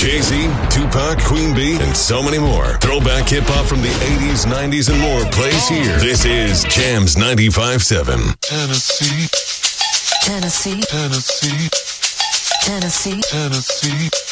Jay-Z, Tupac, Queen Bee, and so many more. Throwback hip-hop from the 80s, 90s, and more plays here. This is Jams 95.7. Tennessee, Tennessee, Tennessee, Tennessee, Tennessee.